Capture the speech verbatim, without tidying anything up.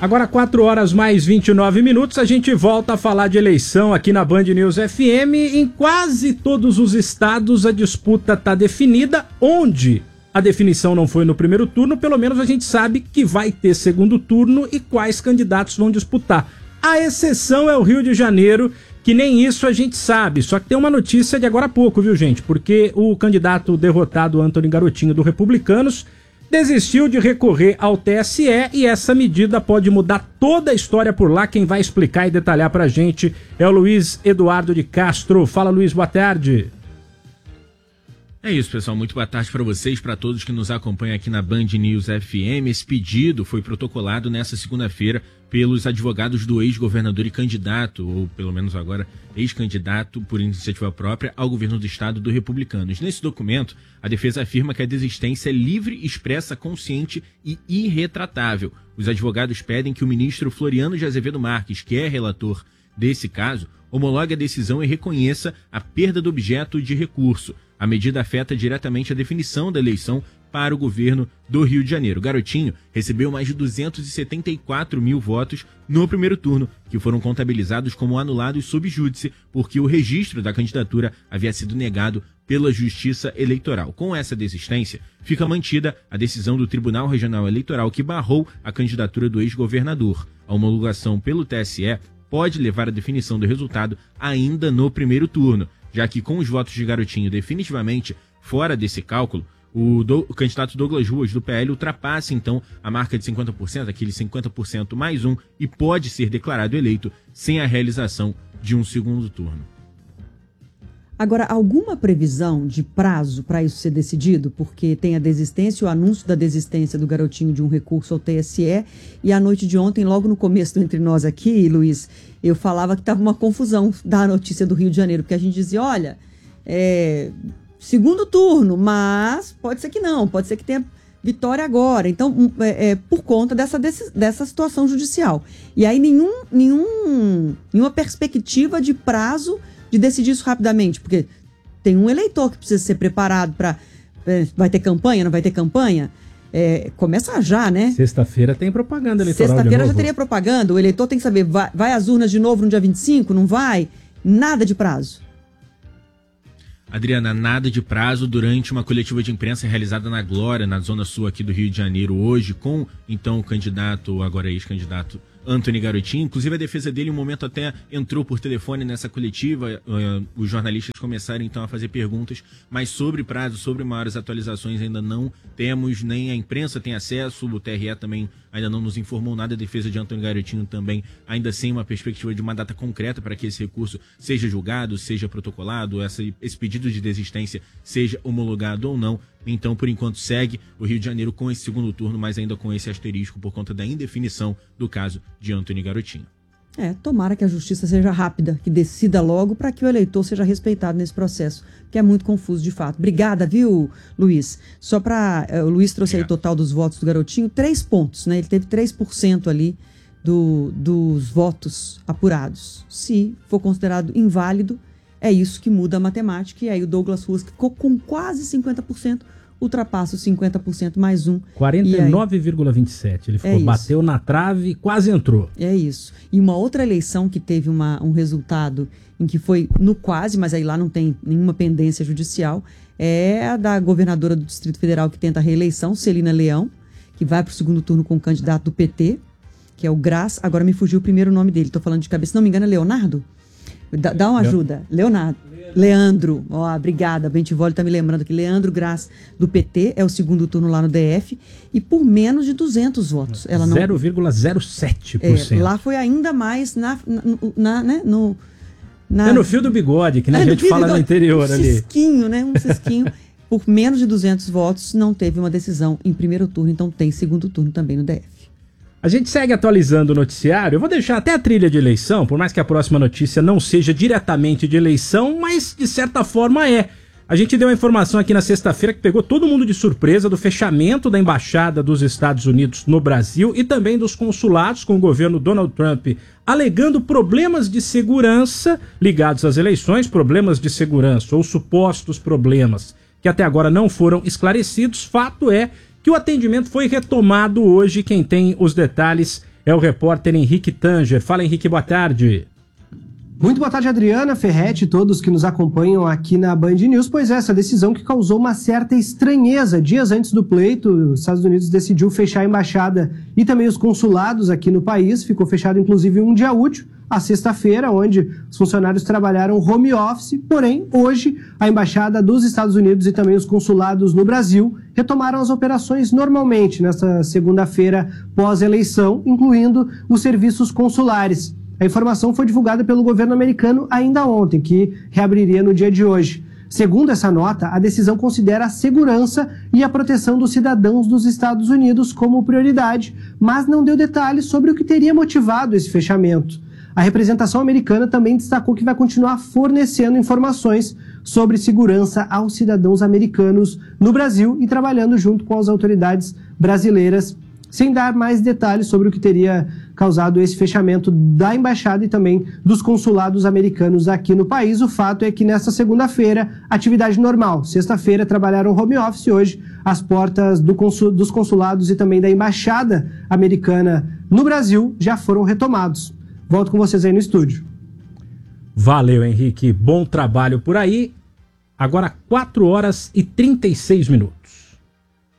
Agora quatro horas mais vinte e nove minutos, a gente volta a falar de eleição aqui na Band News F M. Em quase todos os estados a disputa está definida. Onde a definição não foi no primeiro turno, pelo menos a gente sabe que vai ter segundo turno e quais candidatos vão disputar. A exceção é o Rio de Janeiro, que nem isso a gente sabe. Só que tem uma notícia de agora há pouco, viu, gente? Porque o candidato derrotado, Antony Garotinho, do Republicanos, desistiu de recorrer ao T S E e essa medida pode mudar toda a história por lá. Quem vai explicar e detalhar pra gente é o Luiz Eduardo de Castro. Fala, Luiz, boa tarde. É isso, pessoal. Muito boa tarde para vocês, para todos que nos acompanham aqui na Band News F M. Esse pedido foi protocolado nessa segunda-feira pelos advogados do ex-governador e candidato, ou pelo menos agora ex-candidato por iniciativa própria ao governo do estado do Republicanos. Nesse documento, a defesa afirma que a desistência é livre, expressa, consciente e irretratável. Os advogados pedem que o ministro Floriano de Azevedo Marques, que é relator desse caso, homologue a decisão e reconheça a perda do objeto de recurso. A medida afeta diretamente a definição da eleição para o governo do Rio de Janeiro. Garotinho recebeu mais de duzentos e setenta e quatro mil votos no primeiro turno, que foram contabilizados como anulados sub júdice, porque o registro da candidatura havia sido negado pela Justiça Eleitoral. Com essa desistência, fica mantida a decisão do Tribunal Regional Eleitoral que barrou a candidatura do ex-governador. A homologação pelo T S E pode levar à definição do resultado ainda no primeiro turno, já que com os votos de Garotinho definitivamente fora desse cálculo, o, do, o candidato Douglas Ruas, do P L, ultrapassa então a marca de cinquenta por cento, aquele cinquenta por cento mais um, e pode ser declarado eleito sem a realização de um segundo turno. Agora, alguma previsão de prazo para isso ser decidido? Porque tem a desistência, o anúncio da desistência do Garotinho de um recurso ao T S E, e à noite de ontem, logo no começo do Entre Nós aqui, Luiz, eu falava que estava uma confusão da notícia do Rio de Janeiro, porque a gente dizia, olha, é, segundo turno, mas pode ser que não, pode ser que tenha vitória agora. Então, é, é, por conta dessa, desse, dessa situação judicial. E aí, nenhum, nenhum, nenhuma perspectiva de prazo de decidir isso rapidamente, porque tem um eleitor que precisa ser preparado para... É, vai ter campanha, não vai ter campanha? É, começa já, né? Sexta-feira tem propaganda eleitoral. Sexta-feira já teria propaganda, o eleitor tem que saber, vai, vai às urnas de novo no dia vinte e cinco, não vai? Nada de prazo. Adriana, nada de prazo. Durante uma coletiva de imprensa realizada na Glória, na zona sul aqui do Rio de Janeiro, hoje, com então o candidato, agora ex-candidato, Antony Garotinho. Inclusive a defesa dele, um momento até entrou por telefone nessa coletiva, uh, os jornalistas começaram então a fazer perguntas, mas sobre prazo, sobre maiores atualizações ainda não temos, nem a imprensa tem acesso, o T R E também ainda não nos informou nada, a defesa de Antony Garotinho também ainda sem uma perspectiva de uma data concreta para que esse recurso seja julgado, seja protocolado, essa, esse pedido de desistência seja homologado ou não. Então, por enquanto, segue o Rio de Janeiro com esse segundo turno, mas ainda com esse asterisco por conta da indefinição do caso de Antony Garotinho. É, tomara que a justiça seja rápida, que decida logo para que o eleitor seja respeitado nesse processo, que é muito confuso de fato. Obrigada, viu, Luiz? Só para... Uh, o Luiz trouxe aí o total dos votos do Garotinho, três pontos, né? Ele teve três por cento ali do, dos votos apurados. Se for considerado inválido, é isso que muda a matemática, e aí o Douglas Ruas, que ficou com quase cinquenta por cento, ultrapassa os cinquenta por cento mais um. quarenta e nove vírgula vinte e sete. Ele ficou, é bateu na trave e quase entrou. É isso. E uma outra eleição que teve uma, um resultado em que foi no quase, mas aí lá não tem nenhuma pendência judicial, é a da governadora do Distrito Federal que tenta a reeleição, Celina Leão, que vai para o segundo turno com o candidato do P T, que é o Graça. Agora me fugiu o primeiro nome dele, estou falando de cabeça, se não me engano é Leonardo? Dá, dá uma ajuda. Leonardo. Leandro. Ó, oh, obrigada. A Bentivoli tá me lembrando que Leandro Graça, do P T, é o segundo turno lá no D F, e por menos de duzentos votos. Ela não... zero vírgula zero sete por cento. É, lá foi ainda mais na, na, na, né, no... Na... É no fio do bigode, que nem é, a gente fala no interior um ali. Um cisquinho, né? Um cisquinho. Por menos de duzentos votos, não teve uma decisão em primeiro turno, então tem segundo turno também no D F. A gente segue atualizando o noticiário. Eu vou deixar até a trilha de eleição, por mais que a próxima notícia não seja diretamente de eleição, mas de certa forma é. A gente deu a informação aqui na sexta-feira que pegou todo mundo de surpresa do fechamento da Embaixada dos Estados Unidos no Brasil e também dos consulados, com o governo Donald Trump alegando problemas de segurança ligados às eleições, problemas de segurança ou supostos problemas que até agora não foram esclarecidos. Fato é que o atendimento foi retomado hoje. Quem tem os detalhes é o repórter Henrique Tanger. Fala, Henrique, boa tarde. Muito boa tarde, Adriana, Ferretti e todos que nos acompanham aqui na Band News. Pois é, essa decisão que causou uma certa estranheza. Dias antes do pleito, os Estados Unidos decidiu fechar a embaixada e também os consulados aqui no país. Ficou fechado, inclusive, um dia útil, a sexta-feira, onde os funcionários trabalharam home office. Porém, hoje, a embaixada dos Estados Unidos e também os consulados no Brasil retomaram as operações normalmente nesta segunda-feira pós-eleição, incluindo os serviços consulares. A informação foi divulgada pelo governo americano ainda ontem, que reabriria no dia de hoje. Segundo essa nota, a decisão considera a segurança e a proteção dos cidadãos dos Estados Unidos como prioridade, mas não deu detalhes sobre o que teria motivado esse fechamento. A representação americana também destacou que vai continuar fornecendo informações sobre segurança aos cidadãos americanos no Brasil e trabalhando junto com as autoridades brasileiras, sem dar mais detalhes sobre o que teria causado esse fechamento da embaixada e também dos consulados americanos aqui no país. O fato é que nesta segunda-feira, atividade normal. Sexta-feira trabalharam home office, hoje as portas do consul, dos consulados e também da embaixada americana no Brasil já foram retomados. Volto com vocês aí no estúdio. Valeu, Henrique. Bom trabalho por aí. Agora quatro horas e trinta e seis minutos.